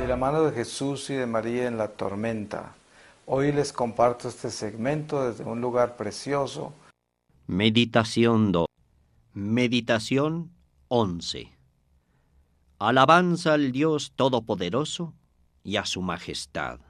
la mano de Jesús y de María en la tormenta. Hoy les comparto este segmento desde un lugar precioso. Meditación 2. Meditación 11. Alabanza al Dios Todopoderoso y a su majestad.